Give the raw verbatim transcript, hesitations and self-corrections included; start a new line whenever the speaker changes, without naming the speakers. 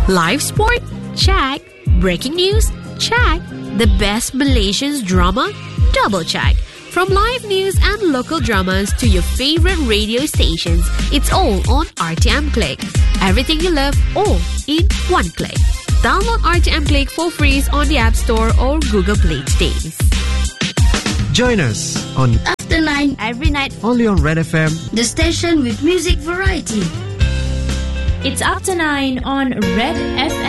Live sport? Check. Breaking news? Check. The best Malaysian drama? Double check. From live news and local dramas to your favorite radio stations, it's all on R T M Click. Everything you love, all in one click. Download R T M Click for free on the App Store or Google Play today.
Join us on
After nine every night
only on Red F M,
the station with music variety.
It's After nine on Red F M.